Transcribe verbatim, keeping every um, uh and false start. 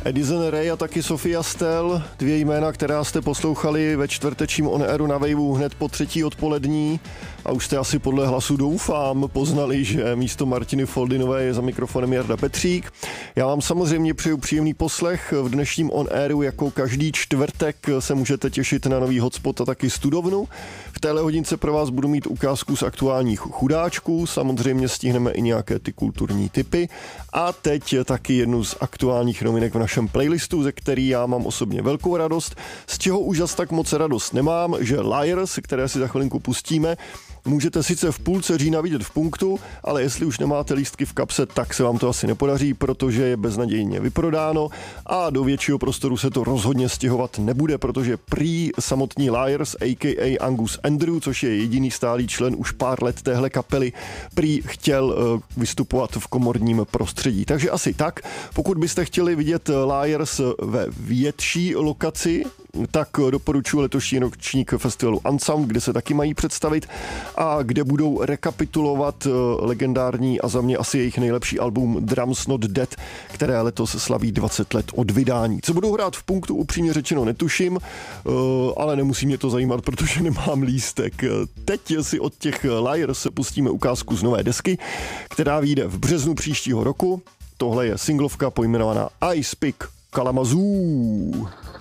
Edison Ray a taky Sophia Stell, dvě jména, která jste poslouchali ve čtvrtečním On Airu na Waveu hned po třetí odpolední a už jste asi podle hlasu doufám poznali, že místo Martiny Foldinové je za mikrofonem Jarda Petřík. Já vám samozřejmě přeju příjemný poslech. V dnešním On Airu jako každý čtvrtek se můžete těšit na nový hotspot a taky studovnu. V téhle hodince pro vás budu mít ukázku z aktuálních chudáčků, samozřejmě stihneme i nějaké ty kulturní tipy a teď taky jednu z aktuálních novinek v našem playlistu, ze který já mám osobně velkou radost, z čeho už zas tak moc radost nemám, že Liars, které si za chvilinku pustíme, můžete sice v půlce října vidět v punktu, ale jestli už nemáte lístky v kapse, tak se vám to asi nepodaří, protože je beznadějně vyprodáno a do většího prostoru se to rozhodně stěhovat nebude, protože prý samotný Liars, a k a. Angus Andrew, což je jediný stálý člen už pár let téhle kapely, prý chtěl uh, vystupovat v komorním prostředí. Takže asi tak. Pokud byste chtěli vidět Liars ve větší lokaci, tak doporučuji letošní ročník festivalu Ensemble, kde se taky mají představit a kde budou rekapitulovat legendární a za mě asi jejich nejlepší album Drums Not Dead, které letos slaví dvacet let od vydání. Co budou hrát v punktu, upřímně řečeno netuším, ale nemusí mě to zajímat, protože nemám lístek. Teď si od těch Liars pustíme ukázku z nové desky, která vyjde v březnu příštího roku. Tohle je singlovka pojmenovaná I Speak Kalamazoo.